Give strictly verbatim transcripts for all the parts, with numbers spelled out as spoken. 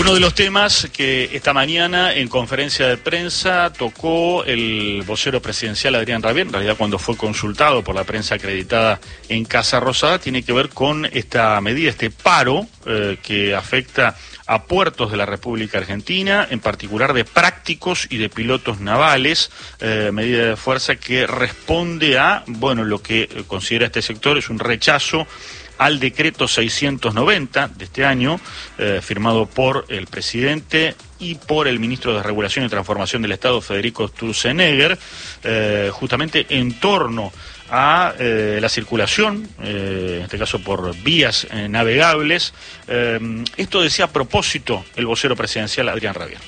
Uno de los temas que esta mañana en conferencia de prensa tocó el vocero presidencial Adrián Rabier, en realidad cuando fue consultado por la prensa acreditada en Casa Rosada, tiene que ver con esta medida, este paro eh, que afecta a puertos de la República Argentina, en particular de prácticos y de pilotos navales, eh, medida de fuerza que responde a, bueno, lo que considera este sector es un rechazo al decreto seiscientos noventa de este año, eh, firmado por el presidente y por el ministro de Regulación y Transformación del Estado, Federico Sturzenegger, eh, justamente en torno a eh, la circulación, eh, en este caso por vías eh, navegables. Eh, esto decía a propósito el vocero presidencial Adrián Rabier.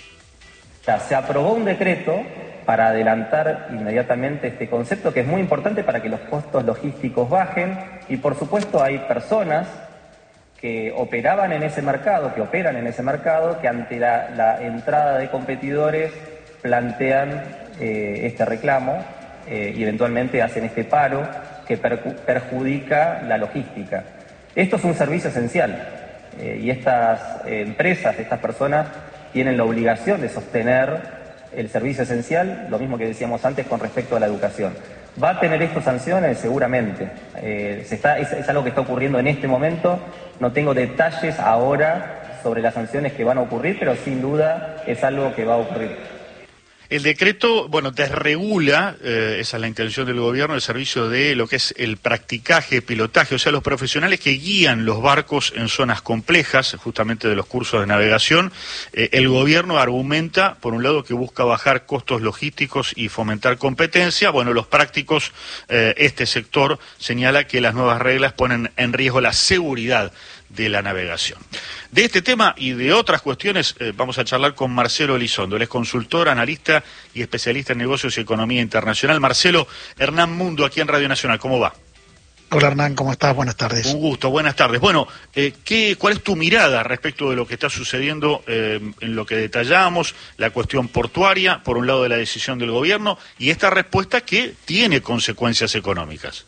Se aprobó un decreto para adelantar inmediatamente este concepto, que es muy importante para que los costos logísticos bajen, y por supuesto hay personas que operaban en ese mercado, que operan en ese mercado, que ante la, la entrada de competidores plantean eh, este reclamo eh, y eventualmente hacen este paro que perju- perjudica la logística. Esto es un servicio esencial eh, y estas eh, empresas, estas personas tienen la obligación de sostener el servicio esencial, lo mismo que decíamos antes con respecto a la educación. ¿Va a tener esto sanciones? Seguramente. Eh, se está, es, es algo que está ocurriendo en este momento. No tengo detalles ahora sobre las sanciones que van a ocurrir, pero sin duda es algo que va a ocurrir. El decreto, bueno, desregula, eh, esa es la intención del gobierno, el servicio de lo que es el practicaje, pilotaje, o sea, los profesionales que guían los barcos en zonas complejas, justamente de los cursos de navegación. Eh, el gobierno argumenta, por un lado, que busca bajar costos logísticos y fomentar competencia. Bueno, los prácticos, eh, este sector señala que las nuevas reglas ponen en riesgo la seguridad de la navegación. De este tema y de otras cuestiones eh, vamos a charlar con Marcelo Elizondo. Él es consultor, analista y especialista en negocios y economía internacional. Marcelo, Hernán Mundo aquí en Radio Nacional, ¿cómo va? Hola Hernán, ¿cómo estás? Buenas tardes. Un gusto, buenas tardes. Bueno, eh, ¿qué, ¿cuál es tu mirada respecto de lo que está sucediendo eh, en lo que detallamos, la cuestión portuaria, por un lado de la decisión del gobierno, y esta respuesta que tiene consecuencias económicas?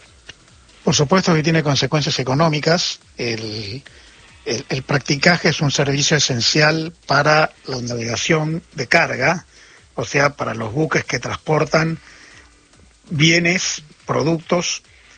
Por supuesto que tiene consecuencias económicas. El, el, el practicaje es un servicio esencial para la navegación de carga, o sea, para los buques que transportan bienes, productos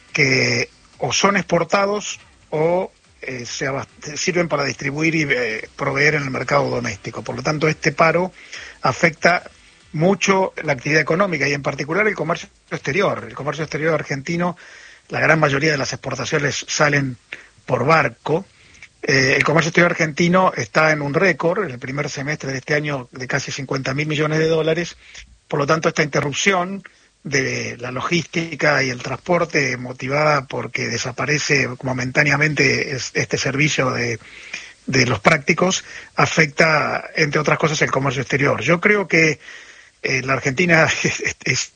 que o son exportados o eh, se sirven para distribuir y eh, proveer en el mercado doméstico. Por lo tanto, este paro afecta mucho la actividad económica y en particular el comercio exterior. El comercio exterior argentino, la gran mayoría de las exportaciones salen por barco. Eh, el comercio exterior argentino está en un récord en el primer semestre de este año de casi cincuenta mil millones de dólares. Por lo tanto, esta interrupción de la logística y el transporte, motivada porque desaparece momentáneamente este servicio de, de los prácticos, afecta, entre otras cosas, el comercio exterior. Yo creo que eh, la Argentina es, es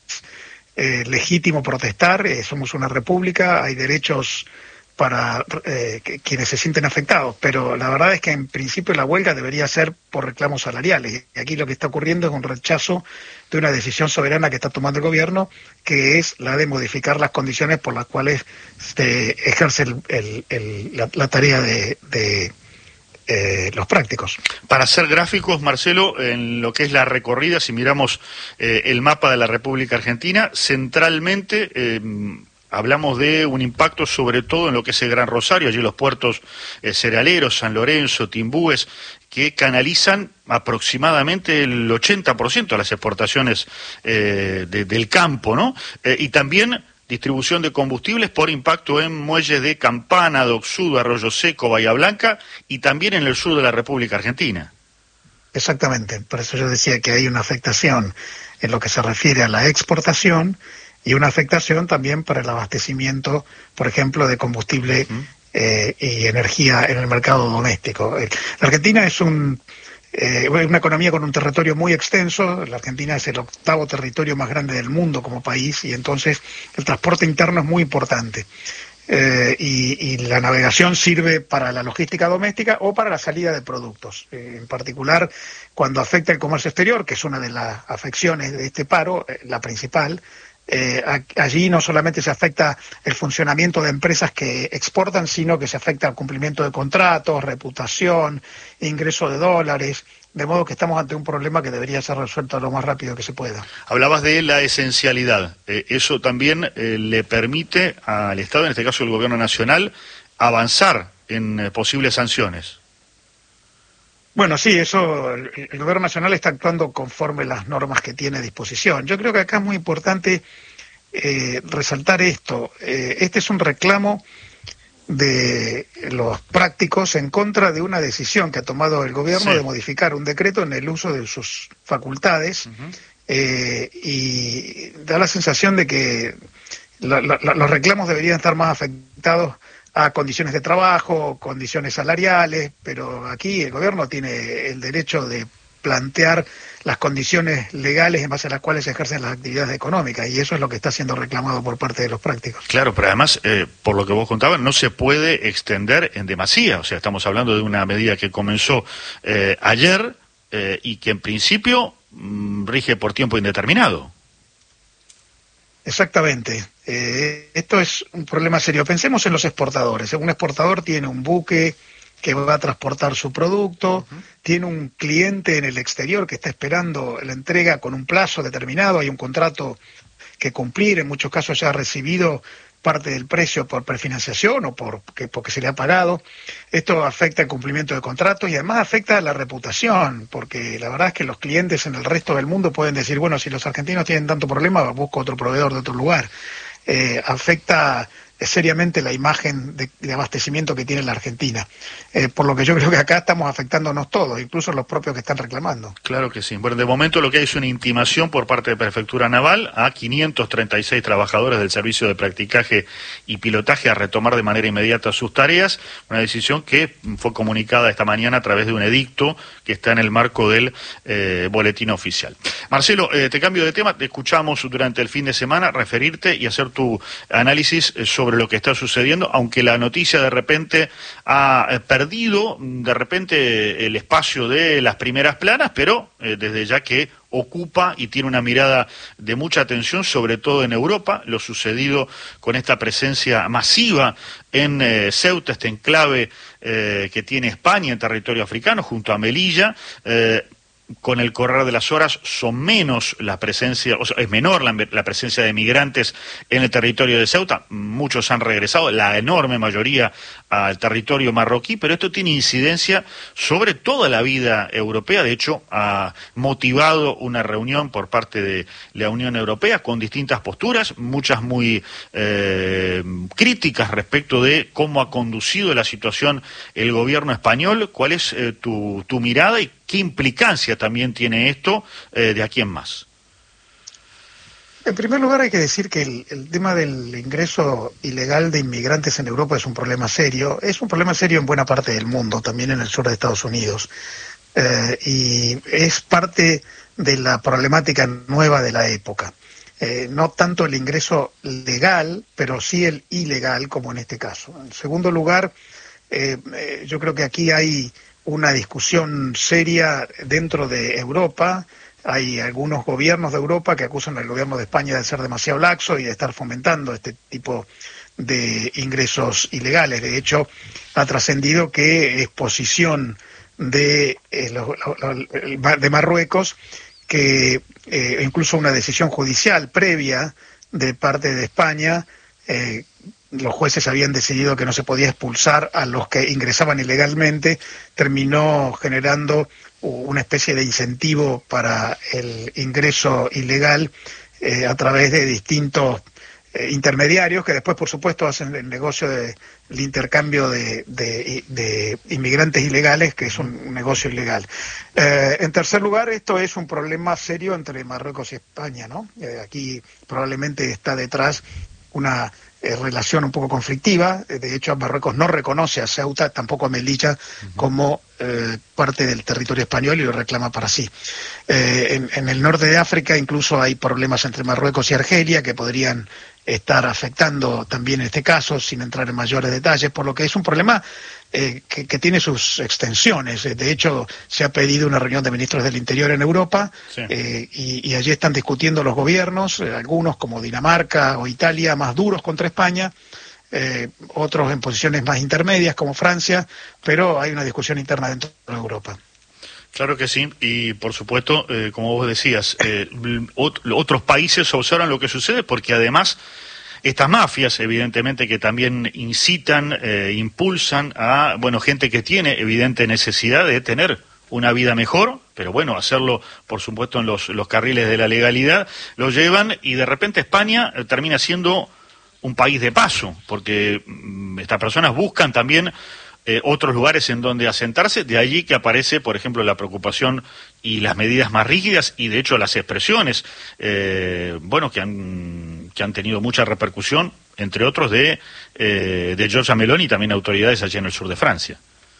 eh, legítimo protestar, eh, somos una república, hay derechos para eh, que, quienes se sienten afectados, pero la verdad es que en principio la huelga debería ser por reclamos salariales. Y aquí lo que está ocurriendo es un rechazo de una decisión soberana que está tomando el gobierno, que es la de modificar las condiciones por las cuales se ejerce el, el, el, la, la tarea de, de eh, los prácticos. Para ser gráficos, Marcelo, en lo que es la recorrida, si miramos eh, el mapa de la República Argentina, centralmente eh, hablamos de un impacto sobre todo en lo que es el Gran Rosario, allí los puertos eh, cerealeros, San Lorenzo, Timbúes, que canalizan aproximadamente el ochenta por ciento de las exportaciones eh, de, del campo, ¿no? Eh, y también distribución de combustibles por impacto en muelles de Campana, Dock Sud, Arroyo Seco, Bahía Blanca y también en el sur de la República Argentina. Exactamente, por eso yo decía que hay una afectación en lo que se refiere a la exportación y una afectación también para el abastecimiento, por ejemplo, de combustible uh-huh. eh, y energía en el mercado doméstico. La Argentina es un, eh, una economía con un territorio muy extenso. La Argentina es el octavo territorio más grande del mundo como país y entonces el transporte interno es muy importante. Eh, y, y la navegación sirve para la logística doméstica o para la salida de productos. Eh, en particular, cuando afecta el comercio exterior, que es una de las afecciones de este paro, eh, la principal, Eh, allí no solamente se afecta el funcionamiento de empresas que exportan, sino que se afecta el cumplimiento de contratos, reputación, ingreso de dólares, de modo que estamos ante un problema que debería ser resuelto lo más rápido que se pueda. Hablabas de la esencialidad. Eh, eso también eh, le permite al Estado, en este caso el Gobierno Nacional, avanzar en eh, posibles sanciones. Bueno, sí, eso, el, el Gobierno Nacional está actuando conforme las normas que tiene a disposición. Yo creo que acá es muy importante eh, resaltar esto. Eh, este es un reclamo de los prácticos en contra de una decisión que ha tomado el Gobierno, sí, de modificar un decreto en el uso de sus facultades, uh-huh. eh, y da la sensación de que la, la, los reclamos deberían estar más afectados a condiciones de trabajo, condiciones salariales, pero aquí el gobierno tiene el derecho de plantear las condiciones legales en base a las cuales se ejercen las actividades económicas, y eso es lo que está siendo reclamado por parte de los prácticos. Claro, pero además, eh, por lo que vos contabas, no se puede extender en demasía, o sea, estamos hablando de una medida que comenzó eh, ayer eh, y que en principio mmm, rige por tiempo indeterminado. Exactamente. Eh, esto es un problema serio. Pensemos en los exportadores. Un exportador tiene un buque que va a transportar su producto, uh-huh. tiene un cliente en el exterior que está esperando la entrega con un plazo determinado, hay un contrato que cumplir, en muchos casos ya ha recibido parte del precio por prefinanciación o por, que, porque se le ha pagado. Esto afecta el cumplimiento de contratos y además afecta la reputación, porque la verdad es que los clientes en el resto del mundo pueden decir, bueno, si los argentinos tienen tanto problema, busco otro proveedor de otro lugar. Eh, afecta seriamente la imagen de, de abastecimiento que tiene la Argentina. Eh, por lo que yo creo que acá estamos afectándonos todos, incluso los propios que están reclamando. Claro que sí. Bueno, de momento lo que hay es una intimación por parte de Prefectura Naval a quinientos treinta y seis trabajadores del Servicio de Practicaje y Pilotaje a retomar de manera inmediata sus tareas, una decisión que fue comunicada esta mañana a través de un edicto que está en el marco del eh, boletín oficial. Marcelo, eh, te cambio de tema, te escuchamos durante el fin de semana referirte y hacer tu análisis sobre lo que está sucediendo, aunque la noticia de repente ha eh, perdido de repente el espacio de las primeras planas, pero eh, desde ya que ocupa y tiene una mirada de mucha atención, sobre todo en Europa, lo sucedido con esta presencia masiva en eh, Ceuta, este enclave eh, que tiene España en territorio africano, junto a Melilla. eh, Con el correr de las horas son menos la presencia, o sea, es menor la, la presencia de migrantes en el territorio de Ceuta. Muchos han regresado, la enorme mayoría al territorio marroquí, pero esto tiene incidencia sobre toda la vida europea. De hecho, ha motivado una reunión por parte de la Unión Europea con distintas posturas, muchas muy eh, críticas respecto de cómo ha conducido la situación el gobierno español. ¿Cuál es eh, tu, tu mirada y qué implicancia también tiene esto eh, de aquí en más? En primer lugar hay que decir que el, el tema del ingreso ilegal de inmigrantes en Europa es un problema serio, es un problema serio en buena parte del mundo, también en el sur de Estados Unidos, eh, y es parte de la problemática nueva de la época. Eh, no tanto el ingreso legal, pero sí el ilegal, como en este caso. En segundo lugar, eh, eh, yo creo que aquí hay una discusión seria dentro de Europa. Hay algunos gobiernos de Europa que acusan al gobierno de España de ser demasiado laxo y de estar fomentando este tipo de ingresos ilegales. De hecho, ha trascendido que es posición de, eh, lo, lo, de Marruecos que eh, incluso una decisión judicial previa de parte de España, eh, los jueces habían decidido que no se podía expulsar a los que ingresaban ilegalmente, terminó generando una especie de incentivo para el ingreso ilegal eh, a través de distintos eh, intermediarios que después, por supuesto, hacen el negocio del de, intercambio de, de, de inmigrantes ilegales, que es un, un negocio ilegal. Eh, en tercer lugar, esto es un problema serio entre Marruecos y España, ¿no? Eh, aquí probablemente está detrás una Eh, relación un poco conflictiva. De hecho, Marruecos no reconoce a Ceuta, tampoco a Melilla, uh-huh. como eh, parte del territorio español y lo reclama para sí. Eh, en, en el norte de África incluso hay problemas entre Marruecos y Argelia que podrían estar afectando también este caso, sin entrar en mayores detalles, por lo que es un problema eh, que, que tiene sus extensiones. De hecho, se ha pedido una reunión de ministros del Interior en Europa, sí. eh, y, y allí están discutiendo los gobiernos, eh, algunos como Dinamarca o Italia, más duros contra España, eh, otros en posiciones más intermedias como Francia, pero hay una discusión interna dentro de Europa. Claro que sí, y por supuesto, eh, como vos decías, eh, ot- otros países observan lo que sucede porque además estas mafias, evidentemente, que también incitan, eh, impulsan a, bueno, gente que tiene evidente necesidad de tener una vida mejor, pero bueno, hacerlo, por supuesto, en los, los carriles de la legalidad, lo llevan y de repente España eh, termina siendo un país de paso, porque mm, estas personas buscan también Eh, otros lugares en donde asentarse, de allí que aparece, por ejemplo, la preocupación y las medidas más rígidas y, de hecho, las expresiones, eh, bueno, que han que han tenido mucha repercusión, entre otros, de, eh, de Giorgia Meloni y también autoridades allí en el sur de Francia.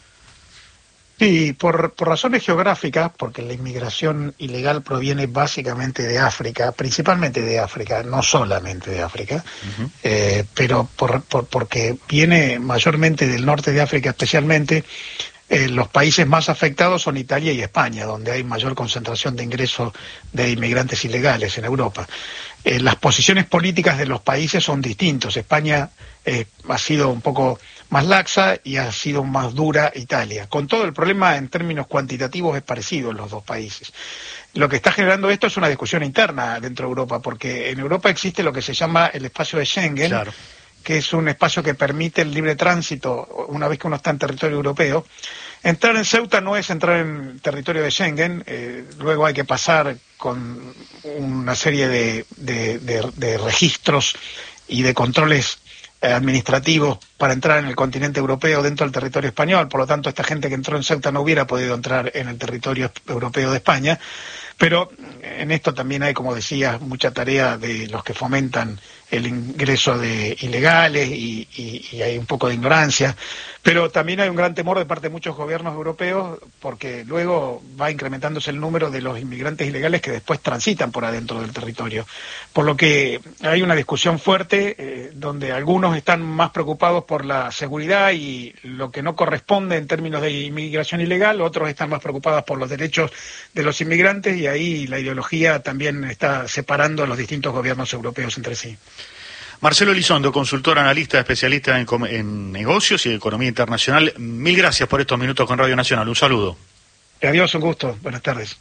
Sí, por, por razones geográficas, porque la inmigración ilegal proviene básicamente de África, principalmente de África, no solamente de África, uh-huh. eh, pero por, por, porque viene mayormente del norte de África especialmente. Eh, los países más afectados son Italia y España, donde hay mayor concentración de ingresos de inmigrantes ilegales en Europa. Eh, las posiciones políticas de los países son distintos. España eh, ha sido un poco más laxa y ha sido más dura Italia. Con todo, el problema en términos cuantitativos es parecido en los dos países. Lo que está generando esto es una discusión interna dentro de Europa, porque en Europa existe lo que se llama el espacio de Schengen, claro, que es un espacio que permite el libre tránsito una vez que uno está en territorio europeo. Entrar en Ceuta no es entrar en territorio de Schengen, eh, luego hay que pasar con una serie de, de, de, de registros y de controles administrativos para entrar en el continente europeo dentro del territorio español. Por lo tanto, esta gente que entró en Ceuta no hubiera podido entrar en el territorio europeo de España, pero en esto también hay, como decía, mucha tarea de los que fomentan el ingreso de ilegales y, y, y hay un poco de ignorancia, pero también hay un gran temor de parte de muchos gobiernos europeos porque luego va incrementándose el número de los inmigrantes ilegales que después transitan por adentro del territorio, por lo que hay una discusión fuerte eh, donde algunos están más preocupados por la seguridad y lo que no corresponde en términos de inmigración ilegal, otros están más preocupados por los derechos de los inmigrantes y ahí la ideología también está separando a los distintos gobiernos europeos entre sí. Marcelo Elizondo, consultor, analista, especialista en, en negocios y economía internacional. Mil gracias por estos minutos con Radio Nacional. Un saludo. Adiós, un gusto. Buenas tardes.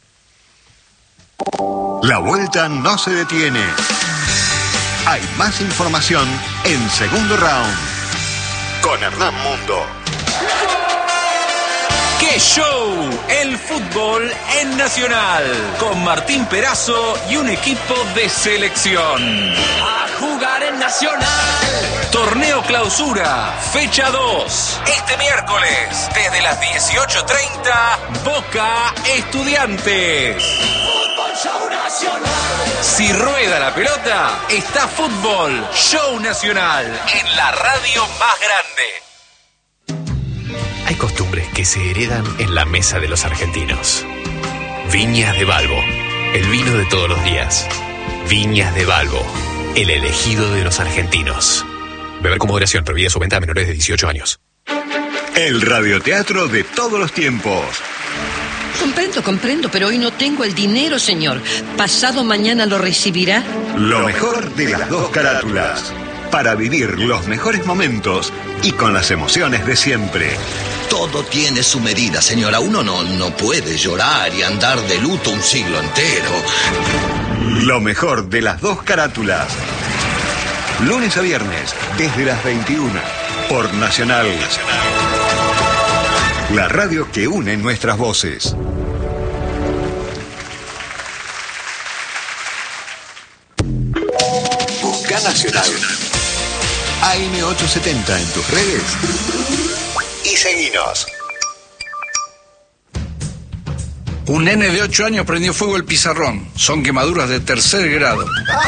La vuelta no se detiene. Hay más información en Segundo Round con Hernán Mundo. ¡Qué show! El fútbol en Nacional, con Martín Perazo y un equipo de selección. A jugar en Nacional. Torneo Clausura, fecha dos. Este miércoles, desde las dieciocho treinta, Boca Estudiantes. Fútbol Show Nacional. Si rueda la pelota, está Fútbol Show Nacional en la radio más grande. Hay costumbres que se heredan en la mesa de los argentinos. Viñas de Balbo, el vino de todos los días. Viñas de Balbo, el elegido de los argentinos. Beber con moderación, prohibida su venta a menores de dieciocho años. El radioteatro de todos los tiempos. Comprendo, comprendo, pero hoy no tengo el dinero, señor. ¿Pasado mañana lo recibirá? Lo mejor de las dos carátulas. Para vivir los mejores momentos y con las emociones de siempre. Todo tiene su medida, señora. Uno no, no puede llorar y andar de luto un siglo entero. Lo mejor de las dos carátulas. Lunes a viernes, desde las veintiuna, por Nacional. La radio que une nuestras voces. Busca Nacional. A M ochocientos setenta en tus redes y seguinos. Un nene de ocho años prendió fuego el pizarrón. Son quemaduras de tercer grado.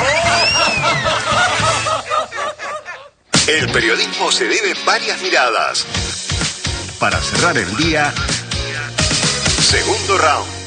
El periodismo se debe varias miradas. Para cerrar el día, Segundo Round.